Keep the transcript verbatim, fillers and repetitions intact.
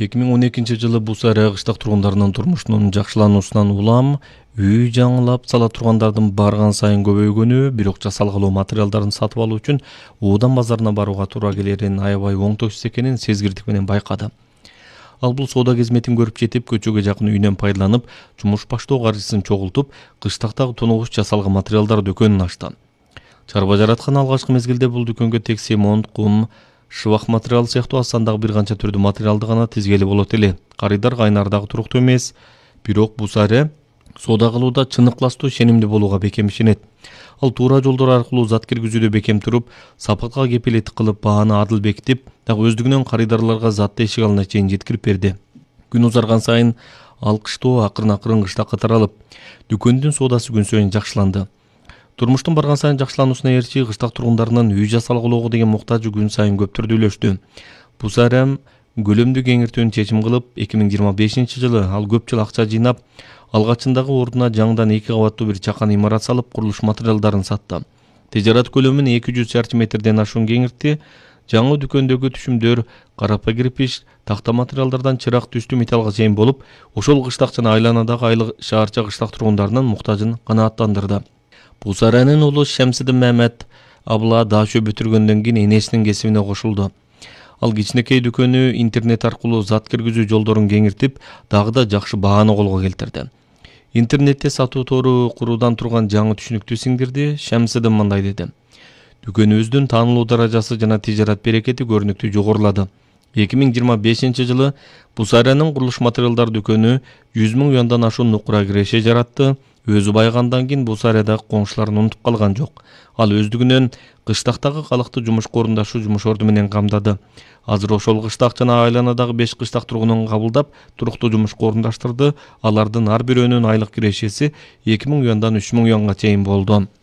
эки миң он экинчи жылы Бусария кыштак тургундарынын турмушунун жакшылануусунан улам үй жаңылап сала тургандардын барган сайын көбөйгөнү, бирок жасалгылоо материалдарын сатып алуу үчүн Оодан базарына барууга туура келерин аябай оңтойсуз экенин сезгирдик менен байкады. Ал бул соода кызметин көрүп жетип, көчөгө жакын үйүнөн пайдаланып, жумуш баштоо каржысын чогултуп, кыштактагы тонугуч жасалган материалдар дүкөнүн ачты. Чарба жараткан алгачкы мезгилде бул дүкөнгө тек семонт, кум, шыбак материал сыяктуу аз сандагы бир канча түрдүү материалды гана тизгели болот эле. Карыйдар кайнардагы туруктуу эмес, бирок Бусария соода кылууда чыныктуу ишенимдүү болууга бекем ишенет. Ал туура жолдор аркылуу зат киргизүүдө бекем туруп, сапатка кепилеттик кылып, бааны адыл бекитип, дагы өздүгүнөн карыйдарларга затты эшик алдына чейин жеткирип берди. Күн узарган сайын ал кыштоо акырын-акырын кыштакка таралып, дүкөндүн соодасы күн сайын жакшыланды. Турмуштун барган сайын жакшылануусуна ээрчи кыштак тургундарынын үй жасалгылоого деген муктажы күн сайын көп түрдүүлөштү. Бусария көлөмдү кеңиртүүнү чечим кылып, эки миң жыйырма бешинчи жылы ал көп жыл акча жыйнап, алгачындагы ордуна жаңыдан эки кабаттуу бир чакан имарат салып, курулуш материалдарын сатты. Тижарат көлөмүн эки жүз чарчы метрден ашуун кеңиртти. Жаңы дүкөндөгү түшүмдөр карапа кирпич, такта материалдардан чырак түстүү металлга чейин болуп, ошол кыштак жана айланадагы айлык шаарча кыштак тургундарынын муктажын канааттандырды. Бусариянын уулу Шемсидин Мехмет абла дашы бүтүргөндөн кийин энесинин кесибине кошулду. Ал кичинекей дүкөнү интернет аркылуу зат киргизүү жолдорун кеңиртип, дагы да жакшы бааны колго келтирди. Интернетте сатуу тору куруудан турган жаңы түшүнүктү сиңдирди. Шемсидин мындай деди: "Дүкөнүбүздүн таанылуу даражасы жана тижарат берекети көрүнүктүү жогорулады. эки миң жыйырма бешинчи жылы Бусариянын курулуш материалдар дүкөнү жүз миң юандан ашуун нукура киреше жаратты. Өзү байыгандан кийин Бусариядагы коңшуларын унутуп калган жок. Ал өздүгүнөн кыштактагы калыкты жумушка орундашуу жумуш орду менен камдады. Азыр ошол кыштак жана айланадагы беш кыштак тургунун кабылдап, туруктуу жумушка орундаштырды. Алардын ар бирөөнүн айлык кирешеси эки миң юандан үч миң юанга чейин болду.